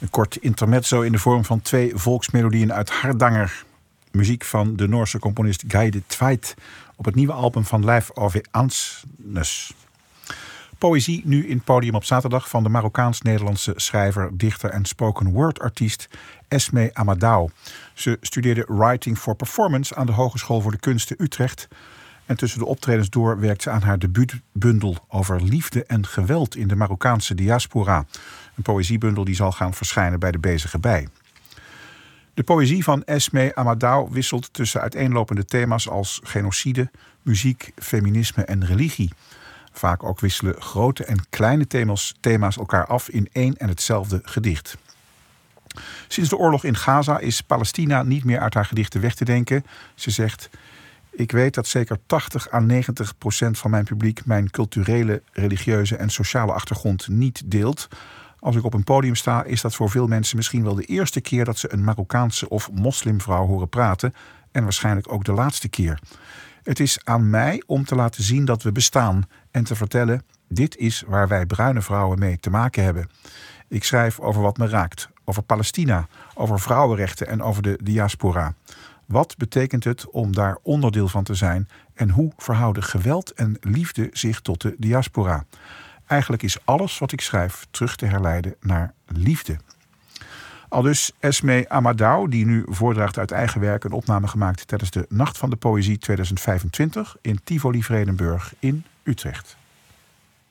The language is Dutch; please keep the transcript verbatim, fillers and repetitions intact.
Een kort intermezzo in de vorm van twee volksmelodieën uit Hardanger. Muziek van de Noorse componist Guy de Tveit op het nieuwe album van Lijf Ove Ansnes. Poëzie nu in Podium op zaterdag van de Marokkaans-Nederlandse schrijver, dichter en spoken word artiest Esme Amadou. Ze studeerde Writing for Performance aan de Hogeschool voor de Kunsten Utrecht. En tussen de optredens door werkt ze aan haar debuutbundel over liefde en geweld in de Marokkaanse diaspora. Een poëziebundel die zal gaan verschijnen bij de Bezige Bij. De poëzie van Esme Amadou wisselt tussen uiteenlopende thema's als genocide, muziek, feminisme en religie. Vaak ook wisselen grote en kleine thema's, thema's elkaar af in één en hetzelfde gedicht. Sinds de oorlog in Gaza is Palestina niet meer uit haar gedichten weg te denken. Ze zegt: ik weet dat zeker tachtig à negentig procent van mijn publiek mijn culturele, religieuze en sociale achtergrond niet deelt. Als ik op een podium sta, is dat voor veel mensen misschien wel de eerste keer dat ze een Marokkaanse of moslimvrouw horen praten. En waarschijnlijk ook de laatste keer. Het is aan mij om te laten zien dat we bestaan en te vertellen: dit is waar wij bruine vrouwen mee te maken hebben. Ik schrijf over wat me raakt, over Palestina, over vrouwenrechten en over de diaspora. Wat betekent het om daar onderdeel van te zijn en hoe verhouden geweld en liefde zich tot de diaspora? Eigenlijk is alles wat ik schrijf terug te herleiden naar liefde. Aldus Esme Amadou, die nu voordraagt uit eigen werk een opname gemaakt tijdens de Nacht van de Poëzie tweeduizend vijfentwintig in Tivoli Vredenburg in Utrecht.